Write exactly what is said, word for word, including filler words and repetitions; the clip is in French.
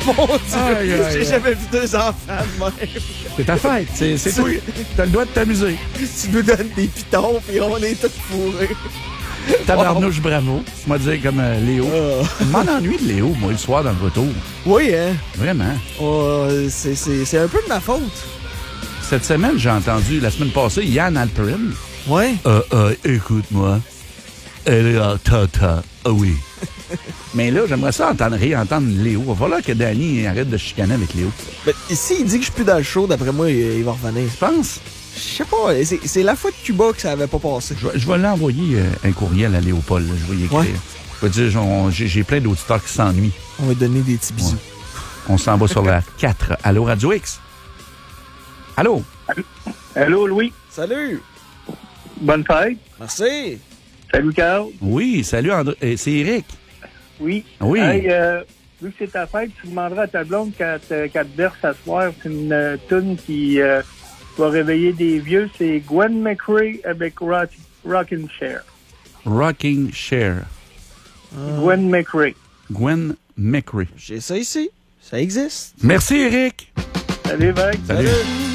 Mon Dieu, Aïe, aïe, j'ai aïe. jamais vu deux enfants de même. C'est ta fête. C'est, c'est toi. T'as le droit de t'amuser. Tu nous donnes des pitons, puis on est tous fourrés. Tabarnouche, bravo. Moi, dire comme euh, Léo. Ah. Je m'en ennuie de Léo, moi, le soir dans le retour. Oui, hein? Vraiment. Oh, c'est, c'est, c'est un peu de ma faute. Cette semaine, j'ai entendu, la semaine passée, Yann Alperin. Ouais. Euh, euh, écoute-moi. Elle est en tata. Ah oui. Mais là, j'aimerais ça entendre, réentendre Léo. Il va falloir que Danny arrête de chicaner avec Léo. Ben, s'il dit que je suis plus dans le show, d'après moi, il, il va revenir. Tu penses? Je sais pas, c'est, c'est la fois de Cuba que ça avait pas passé. Je, vais- je vais l'envoyer euh, un courriel à Léopold. Là. Je vais y écrire. Ouais. Je vais dire, j'en- j'ai, j'ai plein d'auditeurs qui s'ennuient. On va lui donner des petits bisous. Ouais. On s'en va sur la quatre. Allô, Radio X? Allô? Allô, Louis. Salut! Bonne fête. Merci! Salut, Carl. Oui, salut, André. Eh, c'est Eric. Oui. Oui. Hey, euh, vu que c'est ta fête, tu demanderas à ta blonde qu'elle te, qu'elle te verse à soir. C'est une euh, toune qui euh, va réveiller des vieux. C'est Gwen McRae avec Rock, Rockin' Chair. Rocking Chair. Gwen McRae. Gwen McRae. J'ai ça ici. Ça existe. Merci, Eric. Salut, mec. Salut. Salut.